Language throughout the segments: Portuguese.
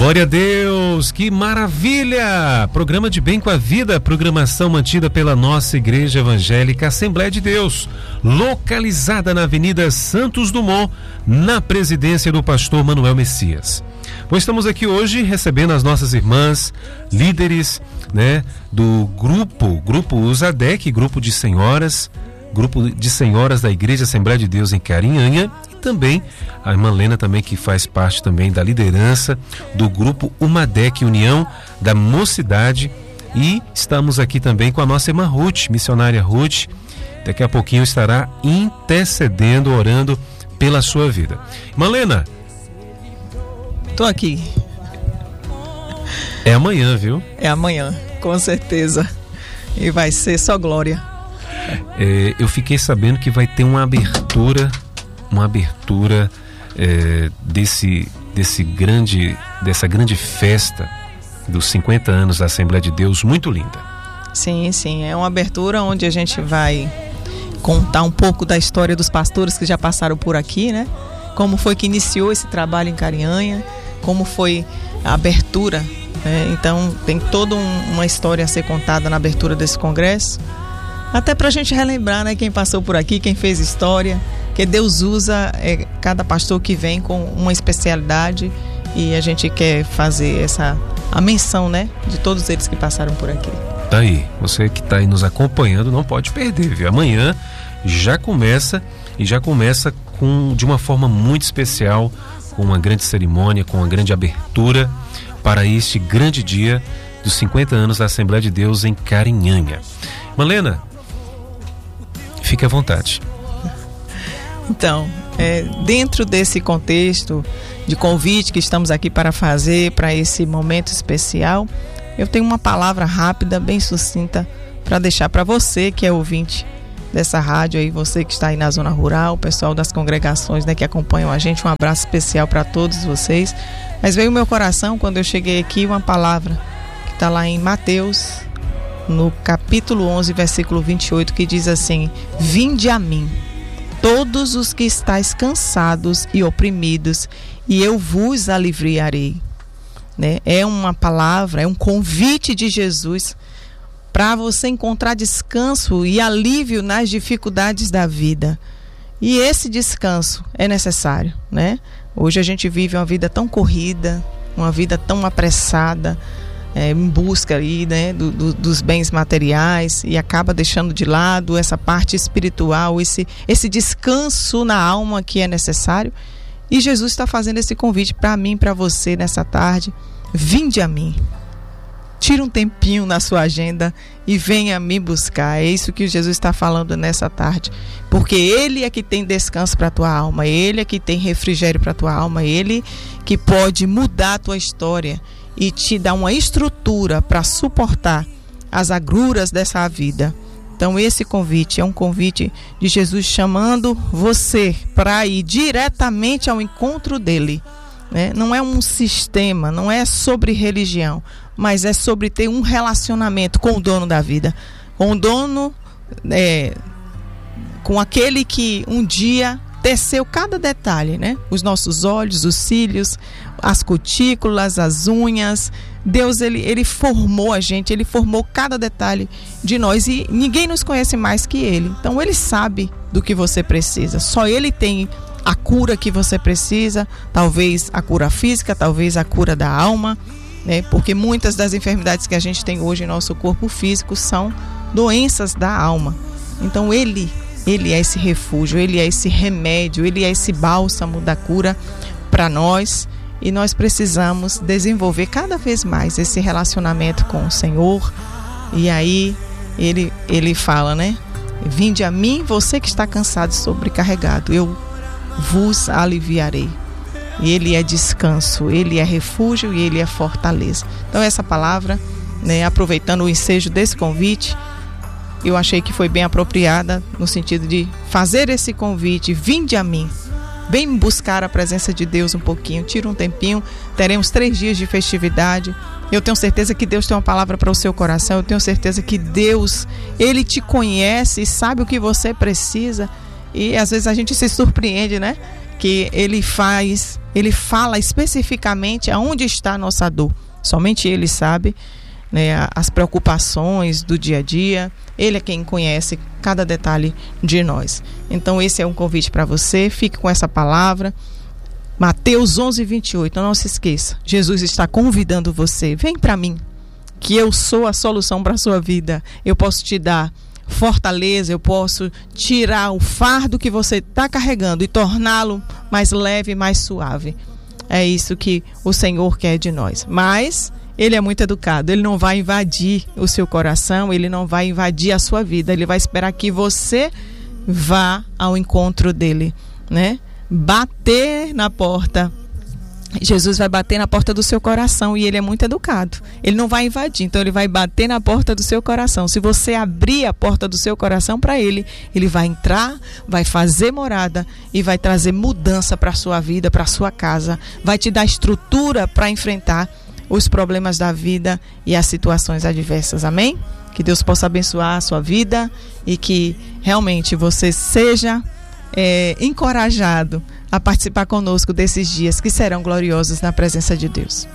Glória a Deus, que maravilha! Programa de Bem com a Vida, programação mantida pela nossa Igreja Evangélica Assembleia de Deus, localizada na Avenida Santos Dumont, na presidência do pastor Manuel Messias. Pois estamos aqui hoje recebendo as nossas irmãs, líderes, do grupo USADEC, grupo de senhoras da Igreja Assembleia de Deus em Carinhanha, e também a irmã Lena também, que faz parte também da liderança do grupo UMADEC, União da Mocidade, e estamos aqui também com a nossa irmã Ruth, missionária Ruth, daqui a pouquinho estará intercedendo, orando pela sua vida. Irmã Lena, tô aqui. É amanhã, viu? É amanhã, com certeza, e vai ser só glória. Eu fiquei sabendo que vai ter uma abertura dessa grande festa dos 50 anos da Assembleia de Deus, muito linda. Sim, é uma abertura onde a gente vai contar um pouco da história dos pastores que já passaram por aqui, né? Como foi que iniciou esse trabalho em Carinhanha, como foi a abertura, né? Então tem toda uma história a ser contada na abertura desse congresso. Até pra gente relembrar, né, quem passou por aqui, quem fez história, que Deus usa cada pastor que vem com uma especialidade, e a gente quer fazer a menção, né, de todos eles que passaram por aqui. Tá aí, você que tá aí nos acompanhando não pode perder, viu? Amanhã já começa de uma forma muito especial, com uma grande cerimônia, com uma grande abertura para este grande dia dos 50 anos da Assembleia de Deus em Carinhanha. Malena, fique à vontade. Então, dentro desse contexto de convite que estamos aqui para fazer para esse momento especial, eu tenho uma palavra rápida, bem sucinta, para deixar para você que é ouvinte dessa rádio aí, você que está aí na zona rural, o pessoal das congregações, né, que acompanham a gente, um abraço especial para todos vocês. Mas veio o meu coração quando eu cheguei aqui uma palavra que está lá em Mateus, no capítulo 11, versículo 28, que diz assim: vinde a mim, todos os que estáis cansados e oprimidos, e eu vos aliviarei. Né? É uma palavra, é um convite de Jesus para você encontrar descanso e alívio nas dificuldades da vida. E esse descanso é necessário, né? Hoje a gente vive uma vida tão corrida, uma vida tão apressada, em busca aí, né, dos bens materiais, e acaba deixando de lado essa parte espiritual, esse descanso na alma que é necessário. E Jesus está fazendo esse convite para mim, para você nessa tarde: vinde a mim, tira um tempinho na sua agenda e venha me buscar. É isso que Jesus está falando nessa tarde, porque Ele é que tem descanso para a tua alma, Ele é que tem refrigério para a tua alma, Ele que pode mudar a tua história e te dar uma estrutura para suportar as agruras dessa vida. Então esse convite é um convite de Jesus chamando você para ir diretamente ao encontro dele, né? Não é um sistema, não é sobre religião, mas é sobre ter um relacionamento com o dono da vida, com o dono, com aquele que um dia teceu cada detalhe, né? Os nossos olhos, os cílios, as cutículas, as unhas. Deus, ele formou a gente, ele formou cada detalhe de nós, e ninguém nos conhece mais que ele. Então ele sabe do que você precisa. Só ele tem a cura que você precisa, talvez a cura física, talvez a cura da alma, né? Porque muitas das enfermidades que a gente tem hoje em nosso corpo físico são doenças da alma. Então ele é esse refúgio, ele é esse remédio, ele é esse bálsamo da cura para nós, e nós precisamos desenvolver cada vez mais esse relacionamento com o Senhor. E aí ele fala, né? Vinde a mim, você que está cansado e sobrecarregado, eu vos aliviarei. E ele é descanso, ele é refúgio e ele é fortaleza. Então essa palavra, né, aproveitando o ensejo desse convite, eu achei que foi bem apropriada no sentido de fazer esse convite: vinde a mim, vem buscar a presença de Deus um pouquinho, tira um tempinho. Teremos 3 dias de festividade. Eu tenho certeza que Deus tem uma palavra para o seu coração. Eu tenho certeza que Deus, Ele te conhece e sabe o que você precisa. E às vezes a gente se surpreende, né? porque ele fala especificamente aonde está a nossa dor. Somente ele sabe, né, as preocupações do dia a dia. Ele é quem conhece cada detalhe de nós. Então esse é um convite para você. Fique com essa palavra. Mateus 11:28. Não se esqueça, Jesus está convidando você. Vem para mim, que eu sou a solução para a sua vida. Eu posso te dar fortaleza, eu posso tirar o fardo que você está carregando e torná-lo mais leve, mais suave. É isso que o Senhor quer de nós. Mas ele é muito educado, ele não vai invadir o seu coração, ele não vai invadir a sua vida, ele vai esperar que você vá ao encontro dele, né? Bater na porta. Jesus vai bater na porta do seu coração e ele é muito educado. Ele não vai invadir, então ele vai bater na porta do seu coração. Se você abrir a porta do seu coração para ele, ele vai entrar, vai fazer morada e vai trazer mudança para a sua vida, para a sua casa. Vai te dar estrutura para enfrentar os problemas da vida e as situações adversas. Amém? Que Deus possa abençoar a sua vida e que realmente você seja encorajado a participar conosco desses dias que serão gloriosos na presença de Deus.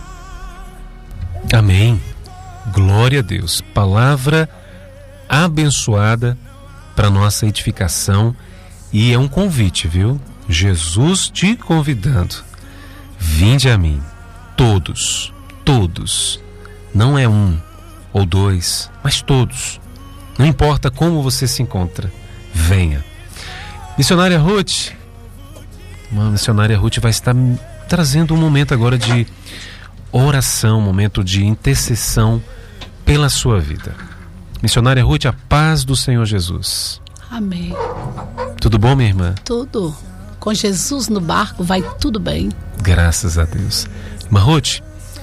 Amém. Glória a Deus. Palavra abençoada para nossa edificação, e é um convite, viu? Jesus te convidando. Vinde a mim, todos, não é um ou dois, mas todos. Não importa como você se encontra, venha. Missionária Ruth, a missionária Ruth vai estar trazendo um momento agora de oração, um momento de intercessão pela sua vida. Missionária Ruth, a paz do Senhor Jesus. Amém. Tudo bom, minha irmã? Tudo. Com Jesus no barco vai tudo bem. Graças a Deus. Irmã Ruth,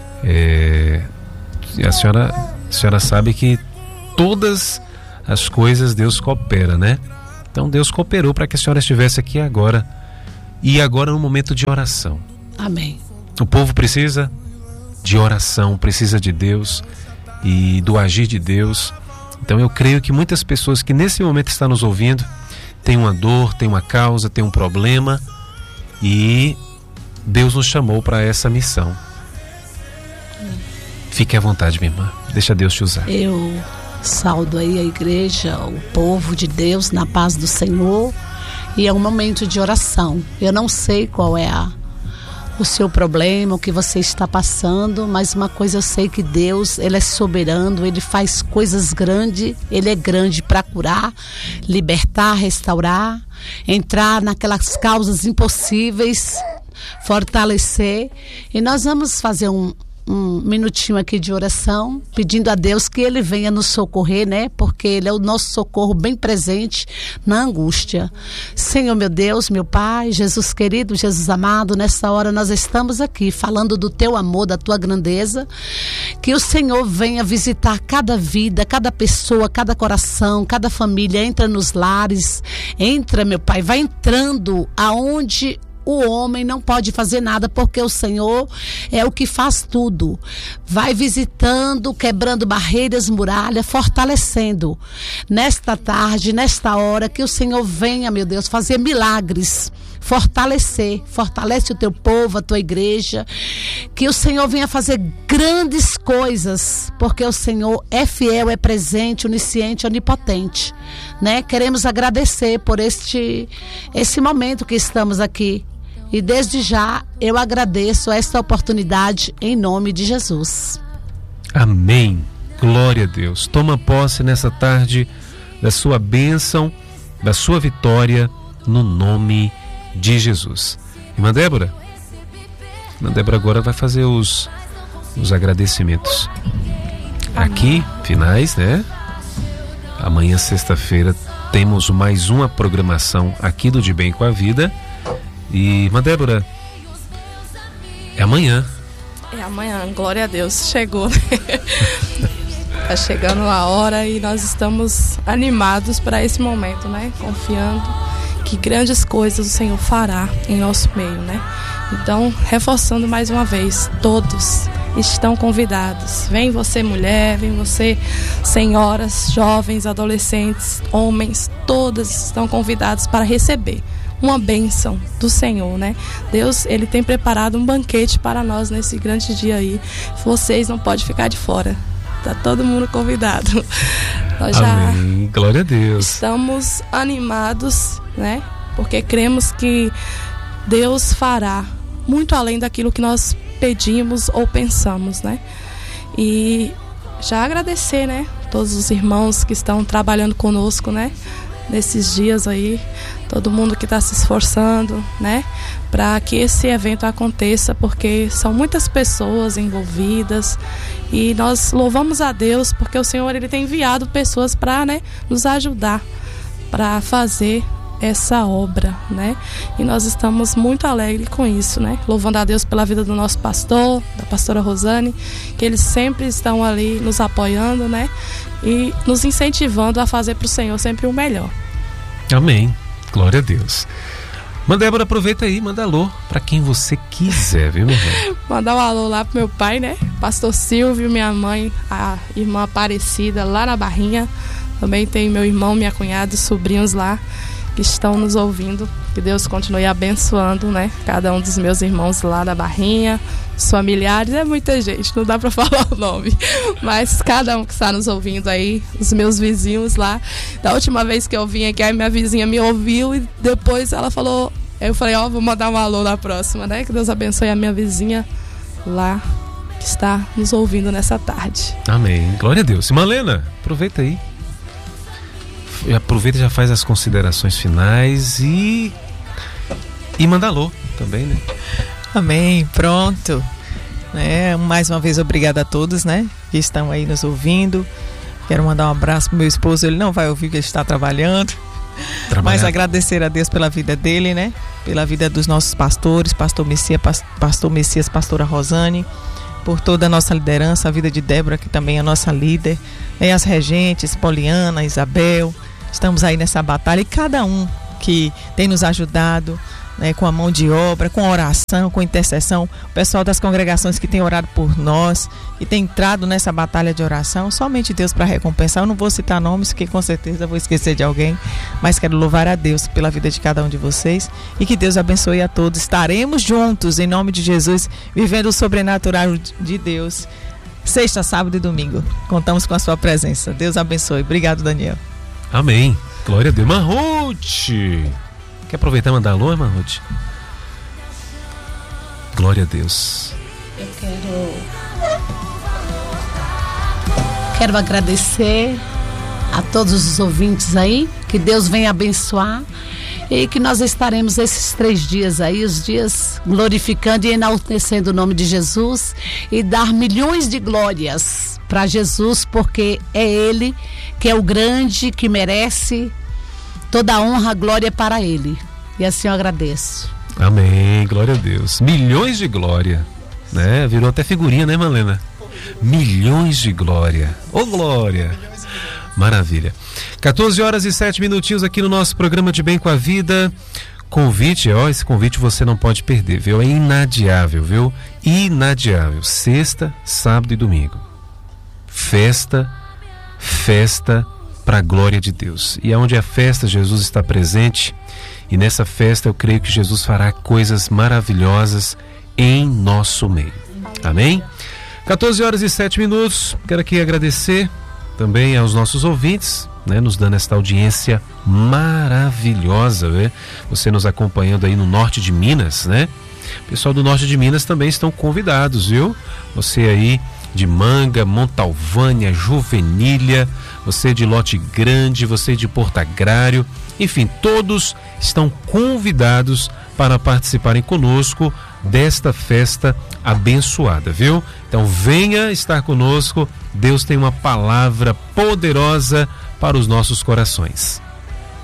a senhora sabe que todas as coisas Deus coopera, né? Então Deus cooperou para que a senhora estivesse aqui agora. E agora no momento de oração. Amém. O povo precisa de oração, precisa de Deus e do agir de Deus. Então eu creio que muitas pessoas que nesse momento estão nos ouvindo têm uma dor, têm uma causa, têm um problema, e Deus nos chamou para essa missão. Fique à vontade, minha irmã. Deixa Deus te usar. Eu saudo aí a igreja, o povo de Deus, na paz do Senhor. E é um momento de oração. Eu não sei qual é o seu problema, o que você está passando, mas uma coisa eu sei, que Deus, Ele é soberano, Ele faz coisas grandes, Ele é grande para curar, libertar, restaurar, entrar naquelas causas impossíveis, fortalecer. E nós vamos fazer um minutinho aqui de oração, pedindo a Deus que Ele venha nos socorrer, né? Porque Ele é o nosso socorro bem presente na angústia. Senhor, meu Deus, meu Pai, Jesus querido, Jesus amado, nessa hora nós estamos aqui falando do Teu amor, da Tua grandeza. Que o Senhor venha visitar cada vida, cada pessoa, cada coração, cada família. Entra nos lares, entra, meu Pai, vai entrando aonde o homem não pode fazer nada, porque o Senhor é o que faz tudo. Vai visitando, quebrando barreiras, muralhas, fortalecendo. Nesta tarde, nesta hora, que o Senhor venha, meu Deus, fazer milagres, fortalece o Teu povo, a Tua igreja. Que o Senhor venha fazer grandes coisas, porque o Senhor é fiel, é presente, onisciente, onipotente, né? Queremos agradecer por esse momento que estamos aqui. E desde já eu agradeço esta oportunidade em nome de Jesus. Amém. Glória a Deus. Toma posse nessa tarde da sua bênção, da sua vitória, no nome de Jesus. Irmã Débora agora vai fazer os agradecimentos aqui, finais, né? Amanhã, sexta-feira, temos mais uma programação aqui do De Bem com a Vida. E, irmã Débora, é amanhã. É amanhã, glória a Deus, chegou. Tá chegando a hora e nós estamos animados para esse momento, né? Confiando que grandes coisas o Senhor fará em nosso meio, né? Então, reforçando mais uma vez, todos estão convidados. Vem você, mulher, vem você, senhoras, jovens, adolescentes, homens, todas estão convidados para receber uma bênção do Senhor, né? Deus, Ele tem preparado um banquete para nós nesse grande dia aí. Vocês não podem ficar de fora. Tá todo mundo convidado. Nós Amém. Glória a Deus. Estamos animados, né? Porque cremos que Deus fará muito além daquilo que nós pedimos ou pensamos, né? E já agradecer, né? Todos os irmãos que estão trabalhando conosco, né? Nesses dias aí, todo mundo que está se esforçando, né? Para que esse evento aconteça, porque são muitas pessoas envolvidas e nós louvamos a Deus porque o Senhor, Ele tem enviado pessoas para, né, nos ajudar para fazer essa obra, né? E nós estamos muito alegres com isso, né? Louvando a Deus pela vida do nosso pastor, da pastora Rosane, que eles sempre estão ali nos apoiando, né? E nos incentivando a fazer para o Senhor sempre o melhor. Amém. Glória a Deus. Débora, aproveita aí, manda alô para quem você quiser, viu, meu irmão? Mandar um alô lá pro meu pai, né? Pastor Silvio, minha mãe, a irmã Aparecida lá na Barrinha. Também tem meu irmão, minha cunhada e sobrinhos lá que estão nos ouvindo. Que Deus continue abençoando, né? Cada um dos meus irmãos lá da Barrinha, os familiares, é muita gente, não dá pra falar o nome. Mas cada um que está nos ouvindo aí, os meus vizinhos lá. Da última vez que eu vim aqui, a minha vizinha me ouviu e depois ela falou... Eu falei, vou mandar um alô na próxima, né? Que Deus abençoe a minha vizinha lá, que está nos ouvindo nessa tarde. Amém. Glória a Deus. E Malena, aproveita aí. Aproveita e já faz as considerações finais e manda alô também, né? Amém, pronto. Mais uma vez, obrigada a todos, né, que estão aí nos ouvindo. Quero mandar um abraço pro meu esposo, ele não vai ouvir porque ele está trabalhando. Mas agradecer a Deus pela vida dele, né? Pela vida dos nossos pastores, pastor Messias, pastora Rosane, por toda a nossa liderança, a vida de Débora, que também é a nossa líder, né? As regentes, Poliana, Isabel, estamos aí nessa batalha e cada um que tem nos ajudado, né, com a mão de obra, com oração, com intercessão, o pessoal das congregações que tem orado por nós e tem entrado nessa batalha de oração, somente Deus para recompensar. Eu não vou citar nomes, porque com certeza vou esquecer de alguém, mas quero louvar a Deus pela vida de cada um de vocês e que Deus abençoe a todos. Estaremos juntos, em nome de Jesus, vivendo o sobrenatural de Deus, sexta, sábado e domingo. Contamos com a sua presença. Deus abençoe. Obrigado, Daniel. Amém. Glória a Deus. Ruth, quer aproveitar e mandar alô, irmã Ruth? Glória a Deus. Eu quero agradecer a todos os ouvintes aí, que Deus venha abençoar e que nós estaremos esses 3 dias aí, os dias glorificando e enaltecendo o nome de Jesus e dar milhões de glórias para Jesus, porque é Ele que é o grande, que merece toda a honra, a glória para Ele. E assim eu agradeço. Amém, glória a Deus. Milhões de glória, né? Virou até figurinha, né, Malena? Milhões de glória. Ô, glória! Maravilha. 14h07 aqui no nosso programa de Bem com a Vida. Convite, esse convite você não pode perder, viu? É inadiável, viu? Inadiável. Sexta, sábado e domingo. Festa para a glória de Deus. E aonde é festa, Jesus está presente. E nessa festa eu creio que Jesus fará coisas maravilhosas em nosso meio. Amém? 14h07. Quero aqui agradecer também aos nossos ouvintes, né, nos dando esta audiência maravilhosa, né? Você nos acompanhando aí no norte de Minas, né? O pessoal do norte de Minas também estão convidados, viu? Você aí de Manga, Montalvânia, Juvenília, você de Lote Grande, você de Porto Agrário, enfim, todos estão convidados para participarem conosco desta festa abençoada, viu? Então venha estar conosco, Deus tem uma palavra poderosa para os nossos corações.